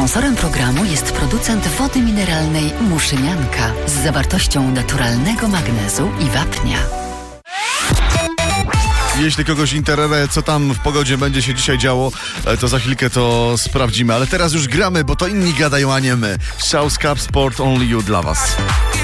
Sponsorem programu jest producent wody mineralnej Muszynianka z zawartością naturalnego magnezu i wapnia. Jeśli kogoś interesuje, co tam w pogodzie będzie się dzisiaj działo, to za chwilkę to sprawdzimy. Ale teraz już gramy, bo to inni gadają, a nie my. Shout Cup Sport Only You dla was.